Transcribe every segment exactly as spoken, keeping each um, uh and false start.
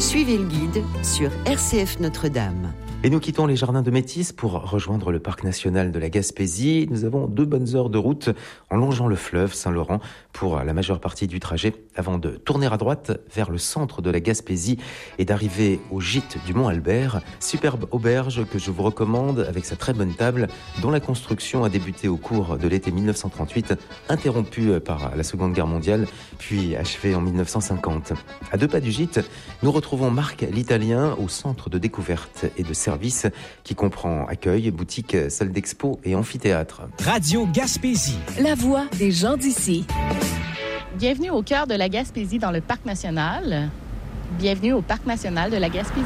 Suivez le guide sur R C F Notre-Dame. Et nous quittons les jardins de Métis pour rejoindre le parc national de la Gaspésie. Nous avons deux bonnes heures de route en longeant le fleuve Saint-Laurent pour la majeure partie du trajet avant de tourner à droite vers le centre de la Gaspésie et d'arriver au gîte du Mont Albert. Superbe auberge que je vous recommande avec sa très bonne table dont la construction a débuté au cours de l'été mille neuf cent trente-huit, interrompue par la Seconde Guerre mondiale, puis achevée en mille neuf cent cinquante. À deux pas du gîte, nous retrouvons Marc l'Italien au centre de découverte et de service qui comprend accueil, boutique, salle d'expo et amphithéâtre. Radio Gaspésie. La voix des gens d'ici. Bienvenue au cœur de la Gaspésie dans le Parc national. Bienvenue au Parc national de la Gaspésie.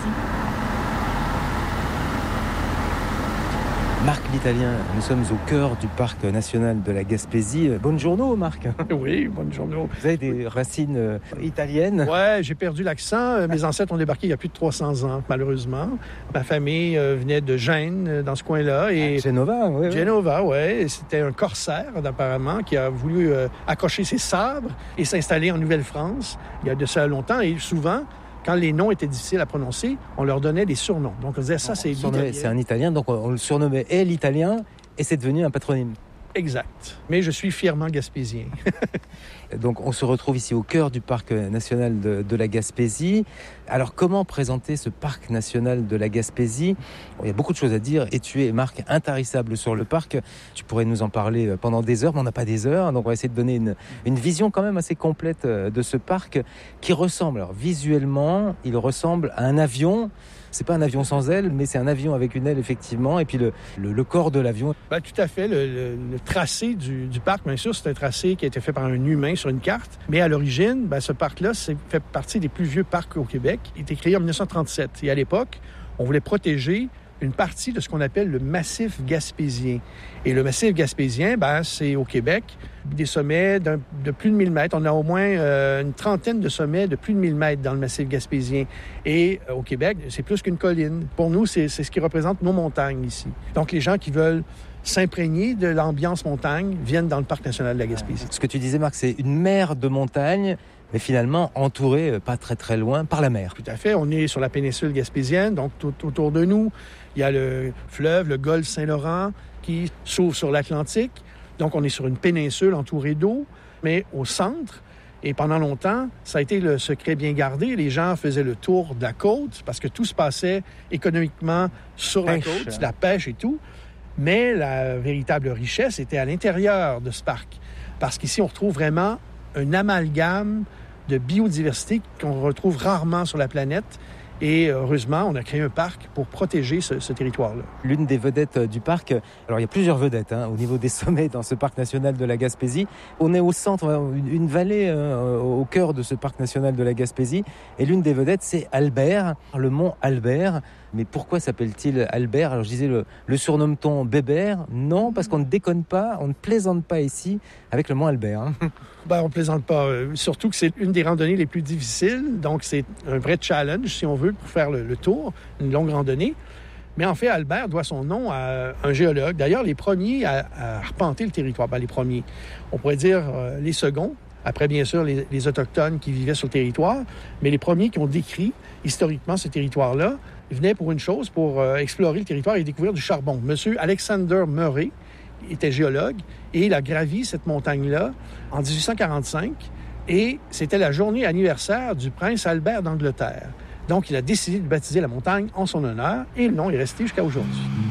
Marc l'Italien, nous sommes au cœur du Parc national de la Gaspésie. Buongiorno Marc. Oui, buongiorno. Vous avez des racines euh, italiennes? Ouais, j'ai perdu l'accent. Mes ancêtres ont débarqué il y a plus de trois cents ans, malheureusement. Ma famille euh, venait de Gênes, euh, dans ce coin-là. Et... Genova, oui. Genova, oui. C'était un corsaire, apparemment, qui a voulu euh, accrocher ses sabres et s'installer en Nouvelle-France il y a de ça longtemps. Et souvent, quand les noms étaient difficiles à prononcer, on leur donnait des surnoms. Donc, on disait ça, c'est l'italien. C'est un italien, donc on le surnommait et l'italien, et c'est devenu un patronyme. Exact. Mais je suis fièrement gaspésien. Donc, on se retrouve ici au cœur du parc national de, de la Gaspésie. Alors, comment présenter ce parc national de la Gaspésie? Bon, il y a beaucoup de choses à dire et tu es, Marc, intarissable sur le parc. Tu pourrais nous en parler pendant des heures, mais on n'a pas des heures. Donc, on va essayer de donner une, une vision quand même assez complète de ce parc qui ressemble, alors visuellement, il ressemble à un avion. C'est pas un avion sans aile, mais c'est un avion avec une aile, effectivement. Et puis le, le, le corps de l'avion. Ben, tout à fait. Le, le, le tracé du, du parc, bien sûr, c'est un tracé qui a été fait par un humain sur une carte. Mais à l'origine, ben, ce parc-là c'est, fait partie des plus vieux parcs au Québec. Il a été créé en dix-neuf cent trente-sept. Et à l'époque, on voulait protéger une partie de ce qu'on appelle le massif gaspésien. Et le massif gaspésien, ben, c'est au Québec, des sommets de plus de mille mètres. On a au moins euh, une trentaine de sommets de plus de mille mètres dans le massif gaspésien. Et euh, au Québec, c'est plus qu'une colline. Pour nous, c'est, c'est ce qui représente nos montagnes ici. Donc, les gens qui veulent s'imprégner de l'ambiance montagne viennent dans le Parc national de la Gaspésie. Ce que tu disais, Marc, c'est une mer de montagnes, mais finalement entourée, pas très très loin, par la mer. Tout à fait. On est sur la péninsule gaspésienne, donc tout autour de nous, il y a le fleuve, le golfe Saint-Laurent, qui s'ouvre sur l'Atlantique. Donc, on est sur une péninsule entourée d'eau, mais au centre. Et pendant longtemps, ça a été le secret bien gardé. Les gens faisaient le tour de la côte parce que tout se passait économiquement sur pêche. La côte, la pêche et tout. Mais la véritable richesse était à l'intérieur de ce parc. Parce qu'ici, on retrouve vraiment un amalgame de biodiversité qu'on retrouve rarement sur la planète. Et heureusement, on a créé un parc pour protéger ce, ce territoire-là. L'une des vedettes du parc, alors il y a plusieurs vedettes hein, au niveau des sommets dans ce parc national de la Gaspésie. On est au centre, une, une vallée euh, au cœur de ce parc national de la Gaspésie. Et l'une des vedettes, c'est Albert, le mont Albert. Mais pourquoi s'appelle-t-il Albert? Alors je disais, le, le surnomme-t-on Bébert? Non, parce qu'on ne déconne pas, on ne plaisante pas ici avec le mont Albert. Hein. Ben, on ne plaisante pas. Euh, surtout que c'est une des randonnées les plus difficiles. Donc, c'est un vrai challenge, si on veut, pour faire le, le tour, une longue randonnée. Mais en fait, Albert doit son nom à un géologue. D'ailleurs, les premiers à, à arpenter le territoire, ben, les premiers, on pourrait dire euh, les seconds, après, bien sûr, les, les Autochtones qui vivaient sur le territoire, mais les premiers qui ont décrit historiquement ce territoire-là venaient pour une chose, pour euh, explorer le territoire et découvrir du charbon. Monsieur Alexander Murray était géologue et il a gravi cette montagne-là en dix-huit cent quarante-cinq et c'était la journée anniversaire du prince Albert d'Angleterre. Donc, il a décidé de baptiser la montagne en son honneur et le nom est resté jusqu'à aujourd'hui.